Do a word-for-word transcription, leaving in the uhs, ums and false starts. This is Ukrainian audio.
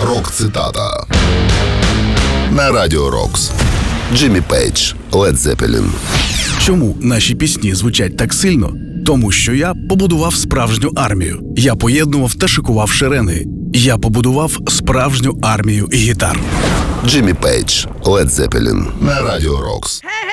Рок-цитата на Радіо Рокс. Джиммі Пейдж, Лед Зеппелін. Чому наші пісні звучать так сильно? Тому що я побудував справжню армію. Я поєднував та шикував шеренги. Я побудував справжню армію гітар. Джиммі Пейдж, Лед Зеппелін на Радіо Рокс.